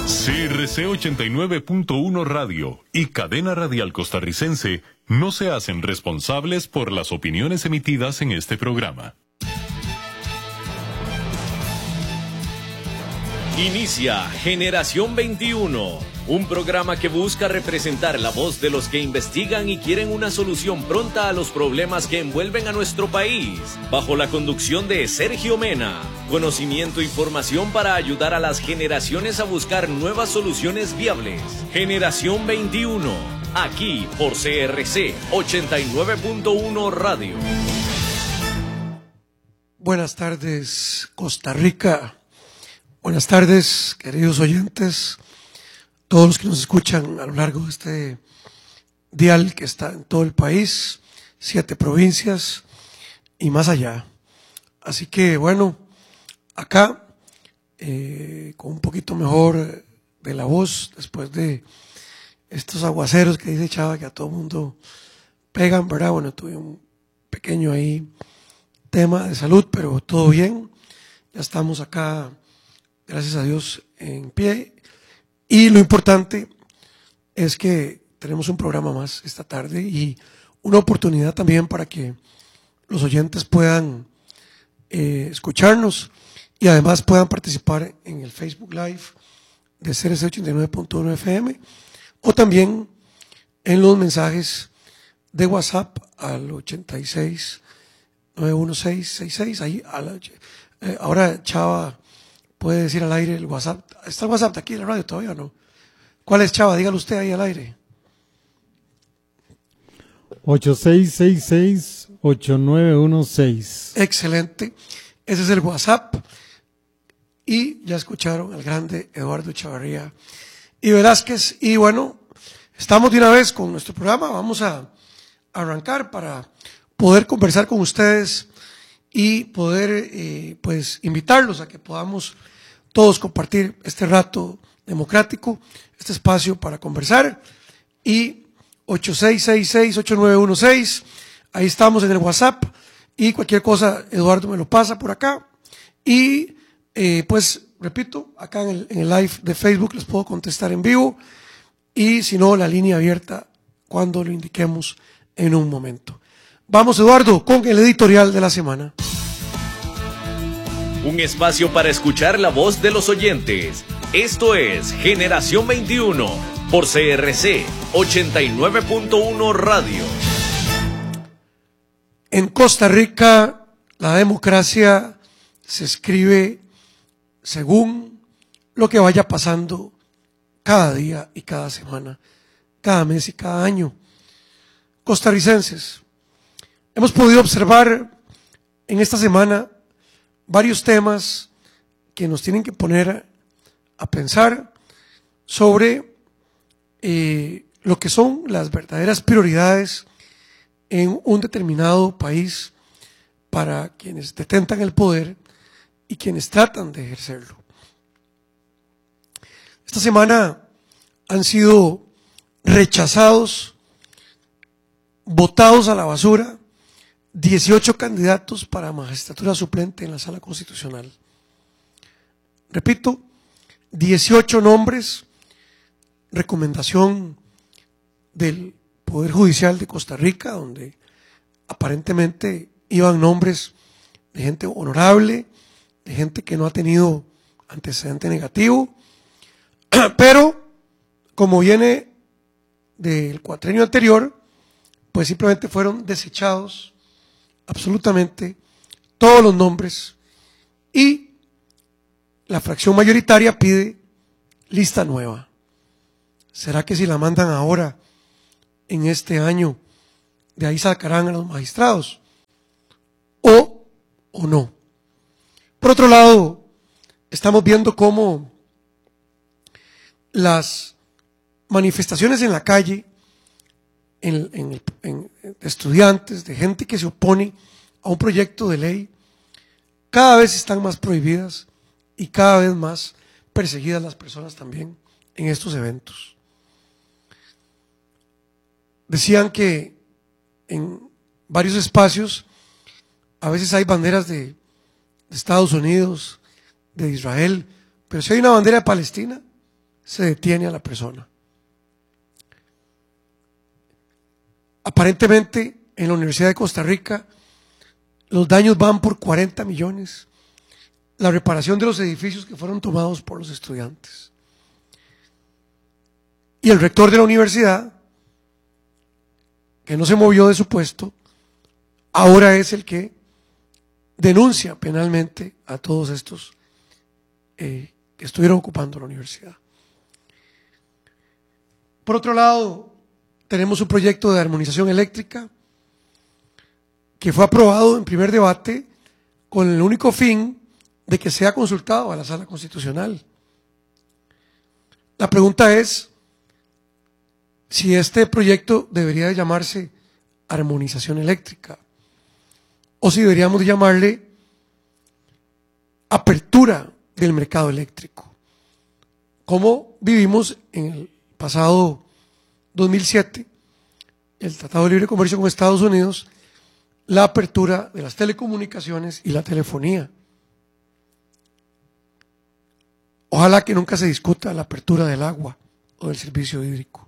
CRC 89.1 Radio y Cadena Radial Costarricense no se hacen responsables por las opiniones emitidas en este programa. Inicia Generación 21, un programa que busca representar la voz de los que investigan y quieren una solución pronta a los problemas que envuelven a nuestro país, bajo la conducción de Sergio Mena. Conocimiento e información para ayudar a las generaciones a buscar nuevas soluciones viables. Generación 21, aquí por CRC 89.1 Radio. Buenas tardes, Costa Rica. Buenas tardes, queridos oyentes, todos los que nos escuchan a lo largo de este dial que está en todo el país, 7 provincias y más allá. Así que bueno, acá con un poquito mejor de la voz después de estos aguaceros que dice Chava que a todo mundo pegan, ¿verdad? Bueno, tuve un pequeño ahí tema de salud, pero todo bien, ya estamos acá, gracias a Dios, en pie. Y lo importante es que tenemos un programa más esta tarde y una oportunidad también para que los oyentes puedan escucharnos y además puedan participar en el Facebook Live de CRC 89.1 FM o también en los mensajes de WhatsApp al 86 916 66. Ahí ahora Chava puede decir al aire el WhatsApp. ¿Está el WhatsApp de aquí en la radio todavía o no? ¿Cuál es, Chava? Dígalo usted ahí al aire. 8666-8916. Excelente. Ese es el WhatsApp. Y ya escucharon al grande Eduardo Chavarría y Velázquez. Y bueno, estamos de una vez con nuestro programa. Vamos a arrancar para poder conversar con ustedes y poder pues invitarlos a que podamos todos compartir este rato democrático, este espacio para conversar. Y 8666-8916, ahí estamos en el WhatsApp y cualquier cosa Eduardo me lo pasa por acá. Y pues repito, acá en el live de Facebook les puedo contestar en vivo y si no, la línea abierta cuando lo indiquemos en un momento. Vamos, Eduardo, con el editorial de la semana. Un espacio para escuchar la voz de los oyentes. Esto es Generación 21 por CRC 89.1 Radio. En Costa Rica, la democracia se escribe según lo que vaya pasando cada día y cada semana, cada mes y cada año. Costarricenses, hemos podido observar en esta semana varios temas que nos tienen que poner a pensar sobre lo que son las verdaderas prioridades en un determinado país para quienes detentan el poder y quienes tratan de ejercerlo. Esta semana han sido rechazados, botados a la basura, 18 candidatos para magistratura suplente en la Sala Constitucional. Repito, 18 nombres, recomendación del Poder Judicial de Costa Rica, donde aparentemente iban nombres de gente honorable, de gente que no ha tenido antecedente negativo, pero como viene del cuatrienio anterior, pues simplemente fueron desechados absolutamente todos los nombres y la fracción mayoritaria pide lista nueva. ¿Será que si la mandan ahora, en este año, de ahí sacarán a los magistrados? ¿O no? Por otro lado, estamos viendo cómo las manifestaciones en la calle, de estudiantes, de gente que se opone a un proyecto de ley, cada vez están más prohibidas y cada vez más perseguidas las personas también en estos eventos. Decían que en varios espacios a veces hay banderas de Estados Unidos, de Israel, pero si hay una bandera de Palestina, se detiene a la persona. Aparentemente, en la Universidad de Costa Rica, los daños van por 40 millones. La reparación de los edificios que fueron tomados por los estudiantes. Y el rector de la universidad, que no se movió de su puesto, ahora es el que denuncia penalmente a todos estos que estuvieron ocupando la universidad. Por otro lado, tenemos un proyecto de armonización eléctrica que fue aprobado en primer debate con el único fin de que sea consultado a la Sala Constitucional. La pregunta es si este proyecto debería de llamarse armonización eléctrica o si deberíamos de llamarle apertura del mercado eléctrico, como vivimos en el pasado 2007, el Tratado de Libre Comercio con Estados Unidos, la apertura de las telecomunicaciones y la telefonía. Ojalá que nunca se discuta la apertura del agua o del servicio hídrico.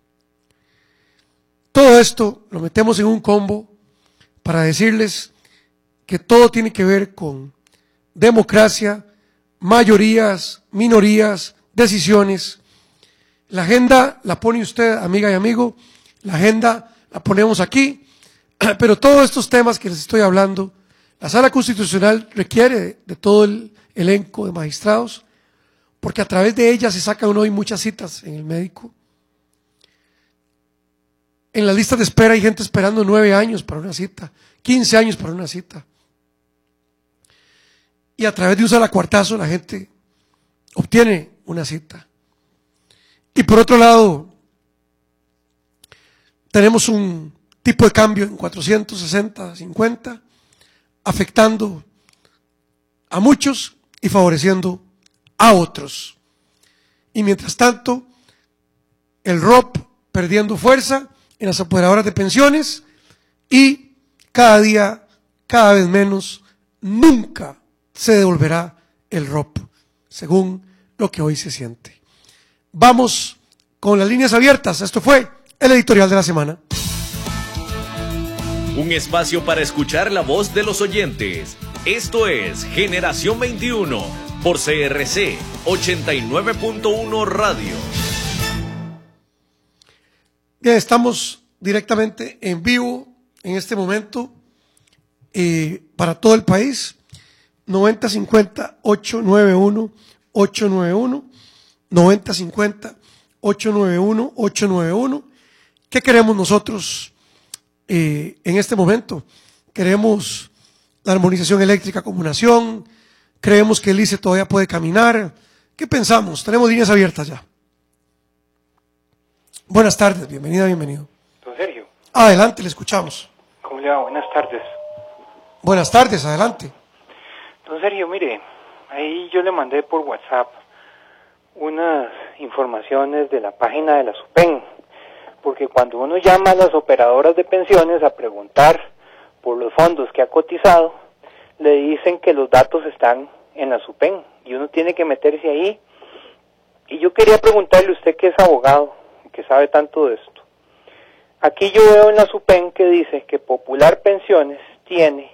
Todo esto lo metemos en un combo para decirles que todo tiene que ver con democracia, mayorías, minorías, decisiones. La agenda la pone usted, amiga y amigo, la agenda la ponemos aquí, pero todos estos temas que les estoy hablando, la Sala Constitucional requiere de todo el elenco de magistrados, porque a través de ella se sacan hoy muchas citas en el médico. En las listas de espera hay gente esperando 9 años para una cita, 15 años para una cita. Y a través de un salacuartazo la gente obtiene una cita. Y por otro lado, tenemos un tipo de cambio en 460-50, afectando a muchos y favoreciendo a otros. Y mientras tanto, el ROP perdiendo fuerza en las apoderadoras de pensiones y cada día, cada vez menos, nunca se devolverá el ROP, según lo que hoy se siente. Vamos con las líneas abiertas. Esto fue el editorial de la semana. Un espacio para escuchar la voz de los oyentes. Esto es Generación 21 por CRC 89.1 Radio. Bien, estamos directamente en vivo en este momento para todo el país. 9050-891-891, 9050-891-891. ¿Qué queremos nosotros en este momento? Queremos la armonización eléctrica como nación, creemos que el ICE todavía puede caminar. ¿Qué pensamos? Tenemos líneas abiertas ya. Buenas tardes, bienvenida, bienvenido. Don Sergio. Adelante, le escuchamos. ¿Cómo le va? Buenas tardes. Buenas tardes, adelante. Don Sergio, mire, ahí yo le mandé por WhatsApp unas informaciones de la página de la SUPEN, porque cuando uno llama a las operadoras de pensiones a preguntar por los fondos que ha cotizado, le dicen que los datos están en la SUPEN y uno tiene que meterse ahí. Y yo quería preguntarle a usted, que es abogado, que sabe tanto de esto. Aquí yo veo en la SUPEN que dice que Popular Pensiones tiene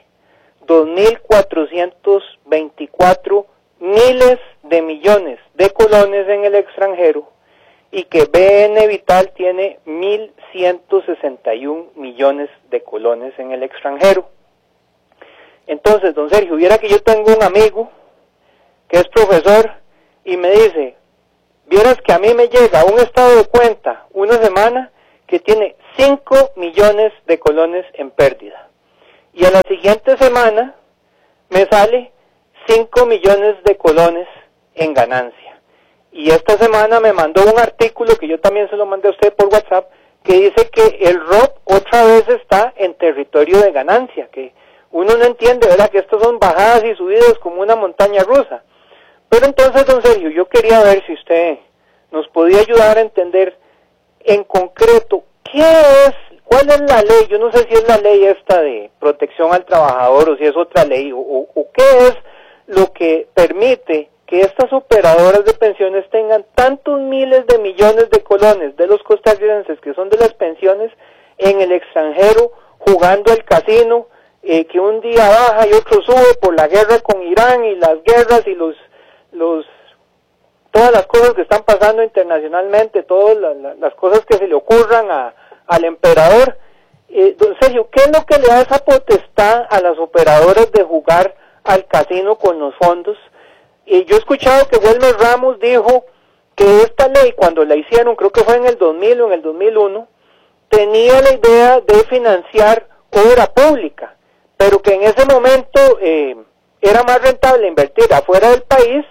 2.424 miles de millones de colones en el extranjero y que BN Vital tiene 1.161 millones de colones en el extranjero. Entonces, don Sergio, viera que yo tengo un amigo que es profesor y me dice, vieras que a mí me llega un estado de cuenta una semana que tiene 5 millones de colones en pérdida. Y a la siguiente semana me sale 5 millones de colones en ganancia. Y esta semana me mandó un artículo que yo también se lo mandé a usted por WhatsApp, que dice que el ROP otra vez está en territorio de ganancia, que uno no entiende, ¿verdad?, que estos son bajadas y subidas como una montaña rusa. Pero entonces, don Sergio, yo quería ver si usted nos podía ayudar a entender en concreto qué es, cuál es la ley. Yo no sé si es la ley esta de protección al trabajador o si es otra ley, o qué es lo que permite que estas operadoras de pensiones tengan tantos miles de millones de colones de los costarricenses que son de las pensiones en el extranjero jugando al casino, que un día baja y otro sube por la guerra con Irán y las guerras y todas las cosas que están pasando internacionalmente, todas las cosas que se le ocurran al emperador. Don Sergio, ¿qué es lo que le da esa potestad a las operadoras de jugar al casino con los fondos? Yo he escuchado que Wilmer Ramos dijo que esta ley, cuando la hicieron, creo que fue en el 2000 o en el 2001, tenía la idea de financiar obra pública, pero que en ese momento era más rentable invertir afuera del país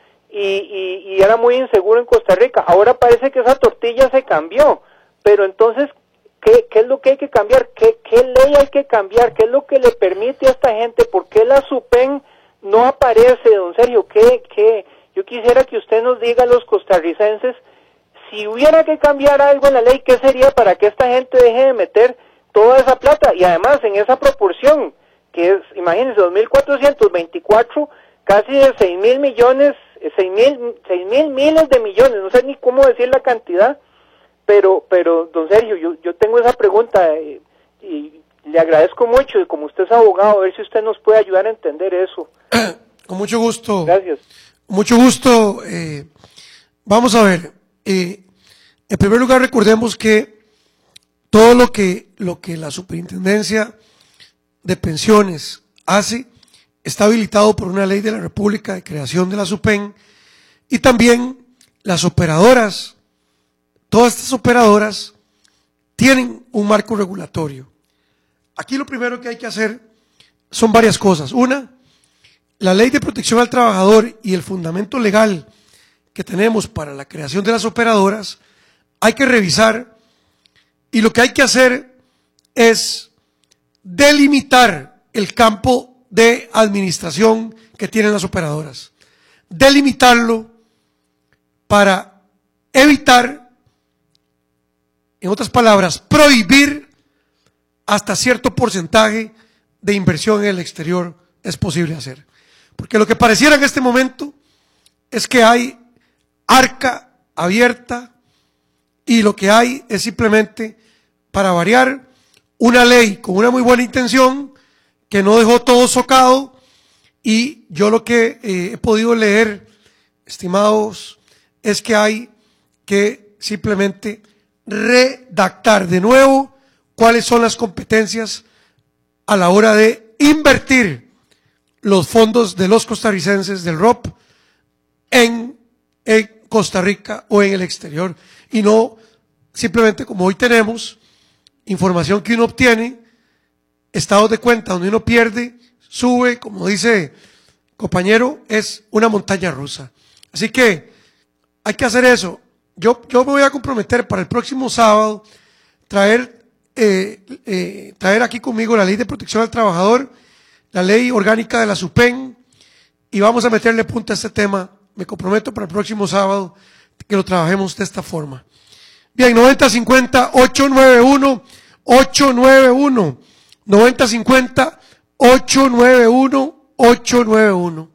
y era muy inseguro en Costa Rica. Ahora parece que esa tortilla se cambió, pero entonces, ¿qué es lo que hay que cambiar? ¿Qué ley hay que cambiar? ¿Qué es lo que le permite a esta gente? ¿Por qué la SUPEN no aparece, don Sergio? Yo quisiera que usted nos diga a los costarricenses, si hubiera que cambiar algo en la ley, ¿qué sería para que esta gente deje de meter toda esa plata? Y además, en esa proporción, que es, imagínense, 2.424, casi de 6.000 millones, 6.000 miles de millones, no sé ni cómo decir la cantidad, pero don Sergio, yo tengo esa pregunta y le agradezco mucho, y como usted es abogado, a ver si usted nos puede ayudar a entender eso. Con mucho gusto. Gracias. Con mucho gusto. Vamos a ver. En primer lugar, recordemos que todo lo que la Superintendencia de Pensiones hace está habilitado por una ley de la República de creación de la SUPEN, y también las operadoras, todas estas operadoras tienen un marco regulatorio. Aquí lo primero que hay que hacer son varias cosas. Una, la Ley de Protección al Trabajador y el fundamento legal que tenemos para la creación de las operadoras, hay que revisar, y lo que hay que hacer es delimitar el campo de administración que tienen las operadoras. Delimitarlo para evitar, en otras palabras, prohibir hasta cierto porcentaje de inversión en el exterior es posible hacer. Porque lo que pareciera en este momento es que hay arca abierta y lo que hay es simplemente, para variar, una ley con una muy buena intención que no dejó todo socado, y yo lo que he podido leer, estimados, es que hay que simplemente redactar de nuevo cuáles son las competencias a la hora de invertir los fondos de los costarricenses del ROP en Costa Rica o en el exterior, y no simplemente, como hoy tenemos información que uno obtiene, estados de cuenta donde uno pierde, sube, como dice compañero, es una montaña rusa. Así que hay que hacer eso. Yo me voy a comprometer para el próximo sábado traer aquí conmigo la Ley de Protección al Trabajador, la Ley Orgánica de la SUPEN, y vamos a meterle punta a este tema. Me comprometo para el próximo sábado que lo trabajemos de esta forma. Bien, 9050-891-891. 9050-891-891.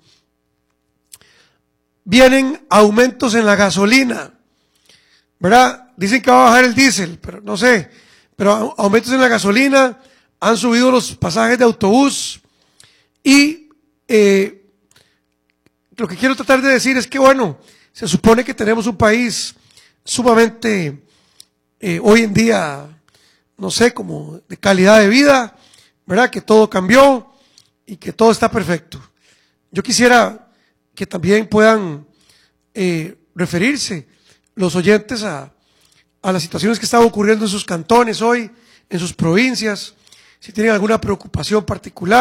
Vienen aumentos en la gasolina, ¿verdad? Dicen que va a bajar el diésel, pero no sé. Pero aumentos en la gasolina, han subido los pasajes de autobús, y lo que quiero tratar de decir es que, bueno, se supone que tenemos un país sumamente, hoy en día, no sé, como de calidad de vida, ¿verdad? Que todo cambió y que todo está perfecto. Yo quisiera que también puedan referirse los oyentes a las situaciones que están ocurriendo en sus cantones hoy, en sus provincias, si tienen alguna preocupación particular.